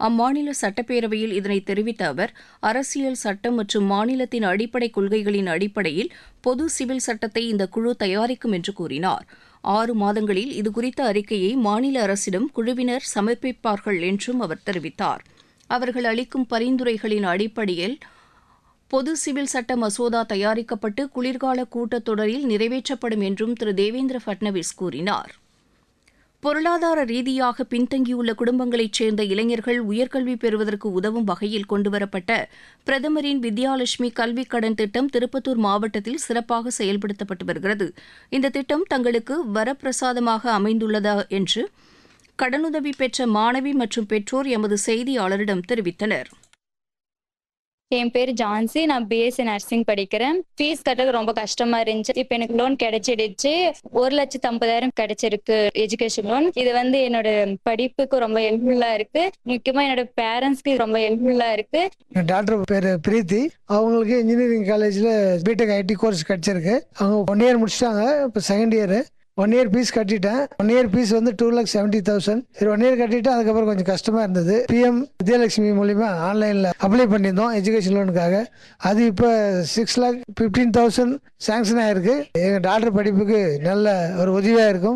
அம்மாநில சட்டப்பேரவையில் இதனை தெரிவித்த அவர், அரசியல் சட்டம் மற்றும் மாநிலத்தின் அடிப்படை கொள்கைகளின் அடிப்படையில் பொது சிவில் சட்டத்தை இந்த குழு தயாரிக்கும் என்று கூறினார். 6 மாதங்களில் இதுகுறித்த அறிக்கையை மாநில அரசிடம் குழுவினர் சமர்ப்பிப்பார்கள் என்றும் அவர் தெரிவித்தார். அவர்கள் அளிக்கும் பரிந்துரைகளின் அடிப்படையில் பொது சிவில் சட்ட மசோதா தயாரிக்கப்பட்டு குளிர்கால கூட்டத்தொடரில் நிறைவேற்றப்படும் என்றும் திரு தேவேந்திர பட்னவிஸ் கூறினார். பொருளாதார ரீதியாக பின்தங்கியுள்ள குடும்பங்களைச் சேர்ந்த இளைஞர்கள் உயர்கல்வி பெறுவதற்கு உதவும் வகையில் கொண்டுவரப்பட்ட பிரதமரின் வித்யாலட்சுமி கல்விக் கடன் திட்டம் திருப்பத்தூர் மாவட்டத்தில் சிறப்பாக செயல்படுத்தப்பட்டு வருகிறது. இந்த திட்டம் தங்களுக்கு வரப்பிரசாதமாக அமைந்துள்ளதா என்று கடனுதவி பெற்ற மாணவி மற்றும் பெற்றோர் எமது செய்தியாளரிடம் தெரிவித்தனர். என் பேர் ஜான்சி. நான் பிஎஸ்சி நர்சிங் படிக்கிறேன். ஃபீஸ் கட்டுறது ரொம்ப கஷ்டமா இருந்துச்சு. இப்ப எனக்கு லோன் கிடைச்சிடுச்சு. 1,50,000 கிடைச்சிருக்கு எஜுகேஷன் லோன். இது என்னோட படிப்புக்கு ரொம்ப ஹெல்ப்ஃபுல்லா இருக்கு. முக்கியமா என்னோட பேரண்ட்ஸ்க்கு ரொம்ப ஹெல்ப்ஃபுல்லா இருக்கு. டாக்டர் பேரு பிரீத்தி. அவங்களுக்கு இன்ஜினியரிங் காலேஜ்ல பிடெக் ஐடி கோர்ஸ் கிடைச்சிருக்கு. அவங்க 1 இயர் முடிச்சிட்டாங்க. இப்போ செகண்ட் இயர் 1 இயர் ஃபீஸ் கட்டிட்டேன். 1 இயர் ஃபீஸ் 2,70,000. 1 இயர் கட்டிட்டு அதுக்கப்புறம் கொஞ்சம் கஷ்டமா இருந்தது. பிஎம் வித்யாலட்சுமி மூலியமா ஆன்லைன்ல அப்ளை பண்ணியிருந்தோம் எஜுகேஷன் லோனுக்காக. அது இப்போ 6,15,000 சாங்ஷன் ஆயிருக்கு. எங்க டாக்டர் படிப்புக்கு நல்ல ஒரு உதவியா இருக்கும்.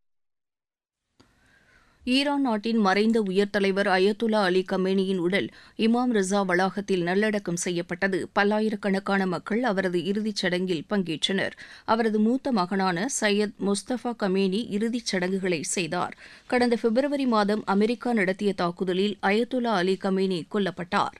ஈரான் நாட்டின் மறைந்த உயர் தலைவர் அயத்துல்லா அலி கமேனியின் உடல் இமாம் ரிசா வளாகத்தில் நல்லடக்கம் செய்யப்பட்டது. பல்லாயிரக்கணக்கான மக்கள் அவரது இறுதிச் சடங்கில் பங்கேற்றனர். அவரது மூத்த மகனான சையத் முஸ்தபா கமேனி இறுதிச் சடங்குகளை செய்தார். கடந்த பிப்ரவரி மாதம் அமெரிக்கா நடத்திய தாக்குதலில் அயத்துல்லா அலி கமேனி கொல்லப்பட்டார்.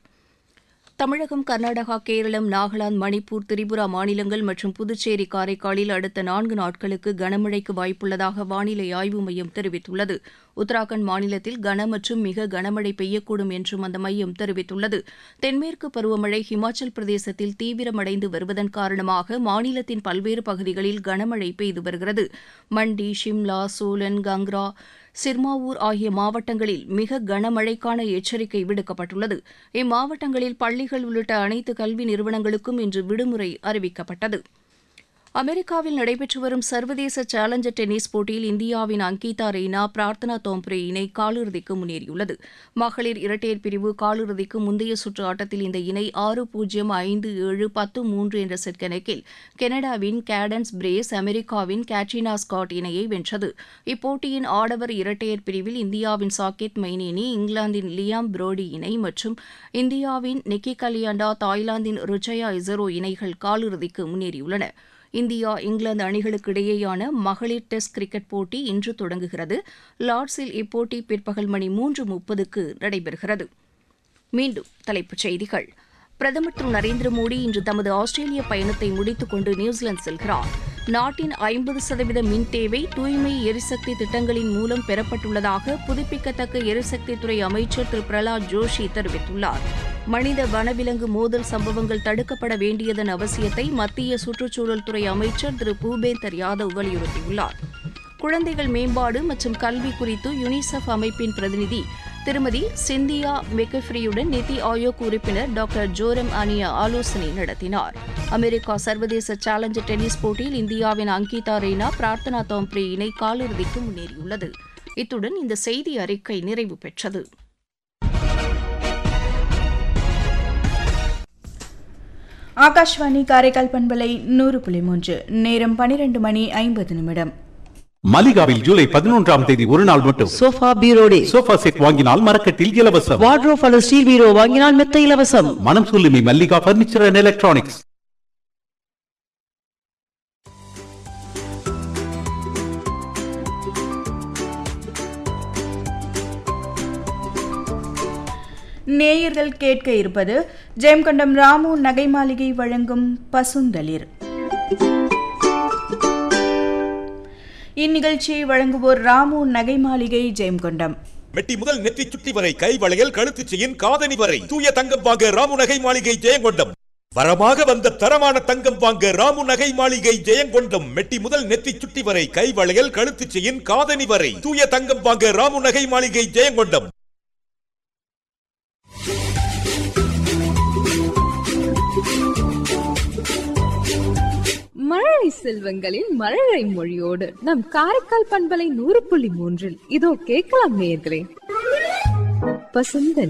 தமிழகம், கர்நாடகா, கேரளம், நாகாலாந்து, மணிப்பூர், திரிபுரா மாநிலங்கள் மற்றும் புதுச்சேரி, காரைக்காலில் அடுத்த 4 நாட்களுக்கு கனமழைக்கு வாய்ப்புள்ளதாக வானிலை ஆய்வு மையம் தெரிவித்துள்ளது. உத்தராகண்ட் மாநிலத்தில் கன மற்றும் மிக கனமழை பெய்யக்கூடும் என்றும் அந்த மையம் தெரிவித்துள்ளது. தென்மேற்கு பருவமழை ஹிமாச்சல் பிரதேசத்தில் தீவிரமடைந்து வருவதன் காரணமாக மாநிலத்தின் பல்வேறு பகுதிகளில் கனமழை பெய்து வருகிறது. மண்டி, ஷிம்லா, சோலன், கங்ரா, சிர்மாவூர் ஆகிய மாவட்டங்களில் மிக கனமழைக்கான எச்சரிக்கை விடுக்கப்பட்டுள்ளது. இம்மாவட்டங்களில் பள்ளிகள் உள்ளிட்ட அனைத்து கல்வி நிறுவனங்களுக்கும் இன்று விடுமுறை அறிவிக்கப்பட்டது. அமெரிக்காவில் நடைபெற்று வரும் சர்வதேச சேலஞ்சர் டென்னிஸ் போட்டியில் இந்தியாவின் அங்கிதா ரெய்னா, பிரார்த்தனா தோம்ப்ரே இணை காலிறுதிக்கு முன்னேறியுள்ளது. மகளிர் இரட்டையர் பிரிவு காலிறுதிக்கு முந்தைய சுற்று ஆட்டத்தில் இந்த இணை 6-0, 5-7, 10-3 என்ற செட் கணக்கில் கனடாவின் கேடன்ஸ் பிரேஸ், அமெரிக்காவின் கேட்ரினா ஸ்காட் இணையை வென்றது. இப்போட்டியின் ஆடவர் இரட்டையர் பிரிவில் இந்தியாவின் சாகேத் மைனேனி, இங்கிலாந்தின் லியாம் புரோடி இணை மற்றும் இந்தியாவின் நிக்கி கலியாண்டா, தாய்லாந்தின் ருச்சயா இசரோ இணைகள் காலிறுதிக்கு முன்னேறியுள்ளன. இந்தியா, இங்கிலாந்து அணிகளுக்கு இடையேயான மகளிர் டெஸ்ட் கிரிக்கெட் போட்டி இன்று தொடங்குகிறது. லார்ட்ஸில் இப்போட்டி பிற்பகல் மணி 3:30க்கு நடைபெறுகிறது. மீண்டும் தலைப்புச் செய்திகள். பிரதமர் திரு நரேந்திர மோடி இன்று தமது ஆஸ்திரேலிய பயணத்தை முடித்துக் கொண்டு நியூசிலாந்து செல்கிறார். நாட்டின் 50% மின் தேவை தூய்மை எரிசக்தி திட்டங்களின் மூலம் பெறப்பட்டுள்ளதாக புதுப்பிக்கத்தக்க எரிசக்தித்துறை அமைச்சர் திரு பிரலாத் ஜோஷி தெரிவித்துள்ளார். மனித வனவிலங்கு மோதல் சம்பவங்கள் தடுக்கப்பட வேண்டியதன் அவசியத்தை மத்திய சுற்றுச்சூழல் துறை அமைச்சர் திரு பூபேந்தர் யாதவ் வலியுறுத்தியுள்ளார். குழந்தைகள் மேம்பாடு மற்றும் கல்வி குறித்து யுனிசெஃப் அமைப்பின் பிரதிநிதி திருமதி சிந்தியா மெக்கஃப்ரியுடன் நிதி ஆயோக் உறுப்பினர் டாக்டர் ஜோரம் அனியா ஆலோசனை நடத்தினார். அமெரிக்கா சர்வதேச சேலஞ்சர் டென்னிஸ் போட்டியில் இந்தியாவின் அங்கிதா ரெய்னா, பிரார்த்தனா தோம்ப்ரே இணை காலிறுதிக்கு முன்னேறியுள்ளது. இத்துடன் இந்த செய்தி அறிக்கை நிறைவு பெற்றது. ஆகாஷ்வாணி காரைக்கால் பண்பலை 100.3. நேரம் 12:50. மலிகாவில் ஜூலை 11ஆம் தேதி ஒரு நாள் மட்டும் சோஃபா பீரோ டே. சோஃபா செட் வாங்கினால் மரக்கட்டில் இலவசம். வார்ட்ரோப் அல்லது ஸ்டீல் பீரோ வாங்கினால் மெத்த இலவசம். மனம் சொல்லுமி மல்லிகா பர்னிச்சர் அண்ட் எலக்ட்ரானிக்ஸ். நேயர்கள் கேட்க இருப்பது ஜெயம்கொண்டம் ராமு நகை மாளிகை வழங்கும் பசுந்தளிர். இந்நிகழ்ச்சியை வழங்குவோர் ராமு நகை மாளிகை, ஜெயம்கொண்டம். மெட்டி முதல் நெற்றி சுட்டி வரை கை வளையல், கழுத்து செயின், காதணி வரை தூய தங்கம் வாங்க ராமு நகை மாளிகை, ஜெயங்கொண்டம். வரமாக வந்த தரமான தங்கம் வாங்க ராமு நகை மாளிகை, ஜெயங்கொண்டம். மெட்டி முதல் நெற்றி சுட்டி வரை கை வளையல், கழுத்து செயின், காதணி வரை தூய தங்கம் வாங்க ராமு நகை மாளிகை, ஜெயங்கொண்டம். மழலை செல்வங்களின் மழலை மொழியோடு நம் காரைக்கால் பண்பலை 100.3 இதோ கேட்கலாம் நேயர்களே. பசுந்தளிர்.